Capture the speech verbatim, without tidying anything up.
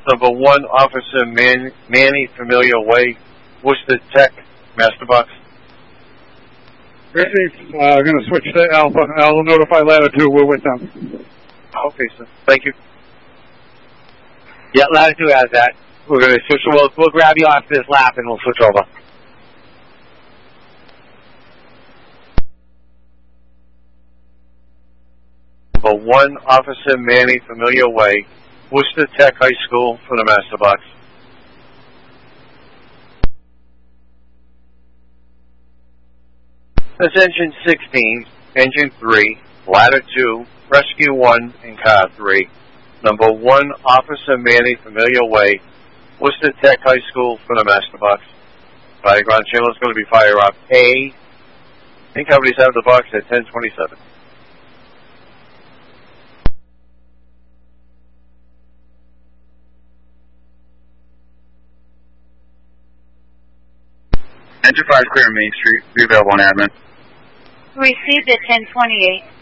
Number one, Officer Man Manny Familiar Way, Worcester Tech, Master Box. Received. Uh, going to switch to Alpha. I'll notify Ladder two. We're with them. Okay, sir. Thank you. Yeah, Ladder two has that. We're going to switch. We'll, we'll grab you off this lap and we'll switch over. Number one, Officer Manny Familiar Way, Worcester Tech High School for the Master Box. That's engine sixteen, engine three, ladder two, rescue one, and car three. Number one, Officer Manny Familiar Way, Worcester Tech High School for the Master Box. Fire ground channel is going to be fire up A. And companies have the box at ten twenty-seven. Enterprise clear Main Street. Be available on admin. Received at ten twenty-eight.